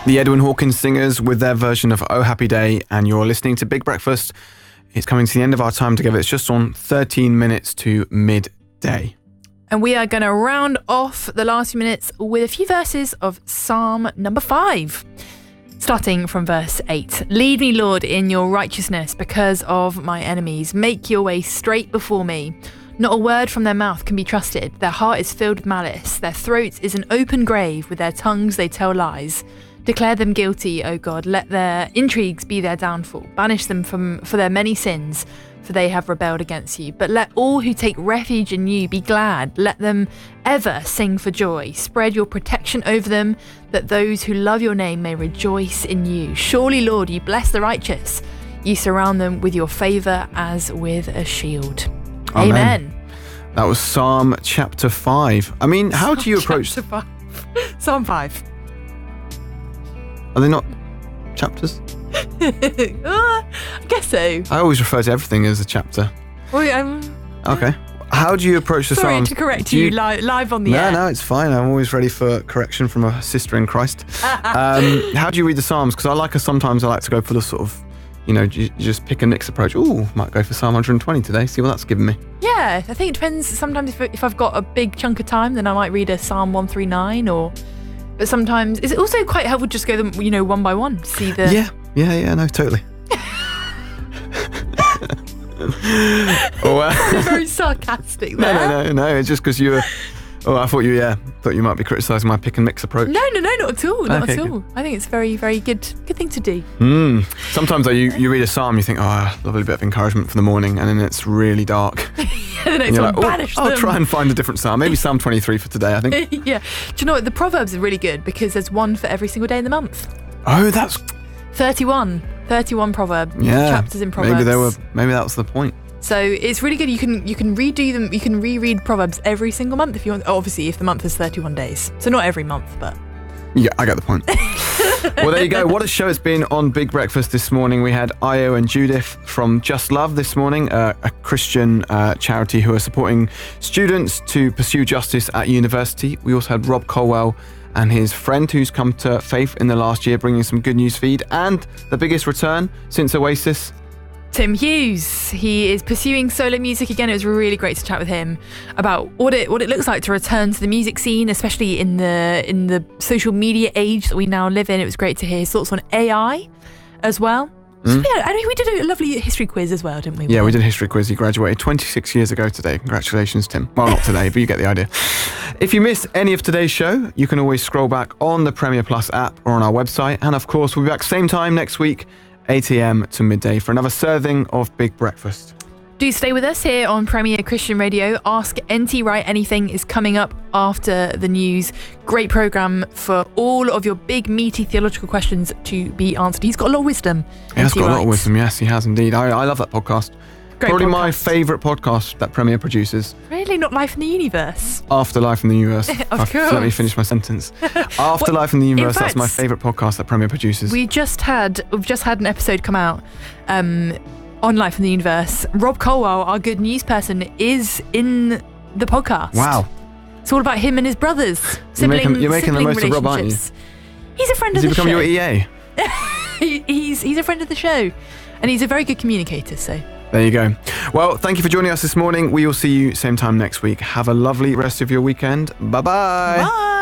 The Edwin Hawkins Singers with their version of Oh Happy Day, and you're listening to Big Breakfast. It's coming to the end of our time together. It's just on 13 minutes to midday. And we are going to round off the last few minutes with a few verses of Psalm number 5. Starting from verse 8. Lead me, Lord, in your righteousness because of my enemies. Make your way straight before me. Not a word from their mouth can be trusted. Their heart is filled with malice. Their throat is an open grave. With their tongues they tell lies. Declare them guilty, O God. Let their intrigues be their downfall. Banish them for their many sins, for they have rebelled against you. But let all who take refuge in you be glad. Let them ever sing for joy. Spread your protection over them, that those who love your name may rejoice in you. Surely, Lord, you bless the righteous. You surround them with your favour as with a shield. Amen. That was Psalm chapter 5. I mean, how do you approach... Psalm 5. Are they not chapters? I guess so. I always refer to everything as a chapter. Well, Okay. How do you approach the sorry Psalms? to correct you live on the air. No, it's fine. I'm always ready for correction from a sister in Christ. How do you read the Psalms? Because sometimes I like to go for the sort of, you just pick a Nick's approach. Ooh, might go for Psalm 120 today. See what that's given me. Yeah, I think it depends. Sometimes if I've got a big chunk of time, then I might read a Psalm 139 But sometimes it's also quite helpful just go them, one by one. See the no, totally. Very sarcastic there. No. It's just because you were. Oh, I thought you might be criticising my pick and mix approach. No, not at all. Not at all. Good. I think it's very, very good thing to do. Sometimes though, you read a psalm, you think, oh, lovely bit of encouragement for the morning, and then it's really dark. And then you're banish them. I'll try and find a different psalm. Maybe Psalm 23 for today, I think. Yeah. Do you know what? The Proverbs are really good because there's one for every single day in the month. Oh, that's 31 Proverbs. Yeah. Chapters in Proverbs. Maybe that was the point. So it's really good. You can redo them. You can reread Proverbs every single month if you want. Obviously, if the month is 31 days, so not every month, but yeah, I get the point. Well, there you go. What a show it's been on Big Breakfast this morning. We had Io and Judith from Just Love this morning, a Christian charity who are supporting students to pursue justice at university. We also had Rob Colwell and his friend who's come to faith in the last year, bringing some good news feed, and the biggest return since Oasis, Tim Hughes. He is pursuing solo music again. It was really great to chat with him about what it looks like to return to the music scene, especially in the social media age that we now live in. It was great to hear his thoughts on AI as well. So yeah, and we did a lovely history quiz as well, didn't we? Yeah, we did a history quiz. He graduated 26 years ago today. Congratulations, Tim. Well, not today, but you get the idea. If you missed any of today's show, you can always scroll back on the Premier Plus app or on our website. And of course, we'll be back same time next week, 8 a.m. to midday for another serving of Big Breakfast. Do stay with us here on Premier Christian Radio. Ask NT Wright Anything is coming up after the news. Great programme for all of your big, meaty theological questions to be answered. He's got a lot of wisdom. He has got a lot of wisdom, yes, he has indeed. I love that podcast. Great Probably podcast. my favourite podcast that Premier produces. Really? Not Life in the Universe? Afterlife in the Universe. Of course. Let me finish my sentence. Afterlife in the Universe, fact, that's my favourite podcast that Premier produces. We've just had an episode come out on Life in the Universe. Rob Colwell, our good news person, is in the podcast. Wow. It's all about him and his brothers. You're making the most of Rob, aren't you? He's a friend Has of he the become show. your EA? He's a friend of the show, and he's a very good communicator. So there you go. Well, thank you for joining us this morning. We will see you same time next week. Have a lovely rest of your weekend. Bye-bye. Bye.